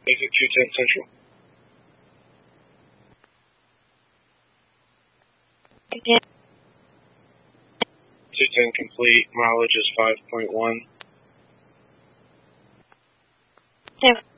Exit 210 Central. Okay. 210 complete. Mileage is 5.1. So